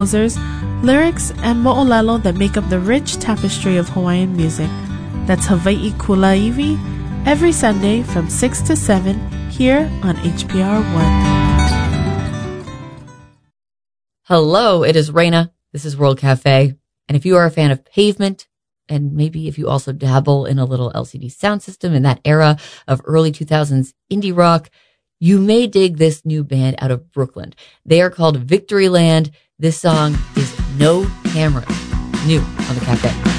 composers, lyrics, and mo'olelo that make up the rich tapestry of Hawaiian music. That's Hawaii Kulaiwi, every Sunday from 6 to 7 here on HPR 1. Hello, it is Raina. This is World Cafe. And if you are a fan of Pavement, and maybe if you also dabble in a little LCD sound system in that era of early 2000s indie rock, you may dig this new band out of Brooklyn. They are called Victoryland. This song is No Camera, new on the Cafe.